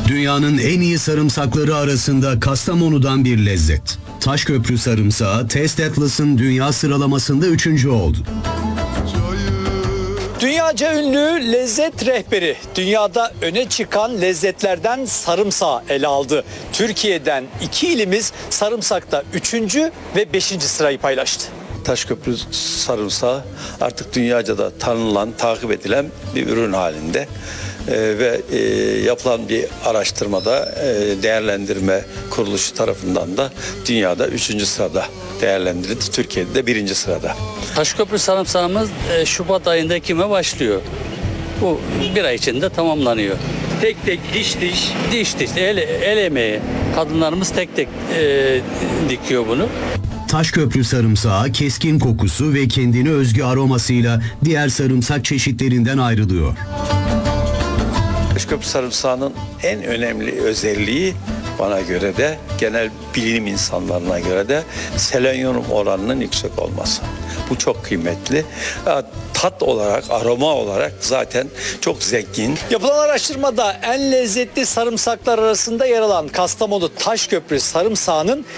Dünyanın en iyi sarımsakları arasında Kastamonu'dan bir lezzet. Taşköprü sarımsağı Taste Atlas'ın dünya sıralamasında 3. oldu. Dünyaca ünlü lezzet rehberi dünyada öne çıkan lezzetlerden sarımsağı ele aldı. Türkiye'den 2 ilimiz sarımsakta 3. ve 5. sırayı paylaştı. Taşköprü sarımsağı artık dünyaca da tanınan, takip edilen bir ürün halinde. Ve yapılan bir araştırmada değerlendirme kuruluşu tarafından da dünyada 3. sırada değerlendirildi. Türkiye'de de 1. sırada. Taşköprü sarımsağımız Şubat ayında ekime başlıyor. Bu bir ay içinde tamamlanıyor. Tek tek diş el emeği. Kadınlarımız tek tek dikiyor bunu. Taşköprü sarımsağı keskin kokusu ve kendine özgü aromasıyla diğer sarımsak çeşitlerinden ayrılıyor. Taşköprü sarımsağının en önemli özelliği bana göre de genel bilim insanlarına göre de selenyum oranının yüksek olması. Bu çok kıymetli. Tat olarak, aroma olarak zaten çok zengin. Yapılan araştırmada en lezzetli sarımsaklar arasında yer alan Kastamonu Taşköprü sarımsağının